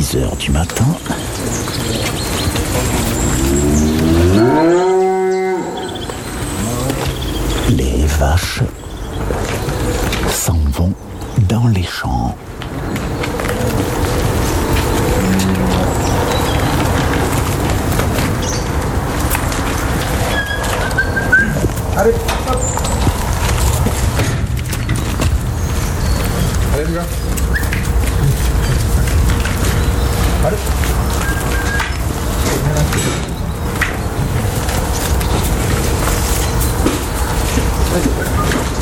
6 heures du matin. Les vaches s'en vont dans les champs. Allez, hop.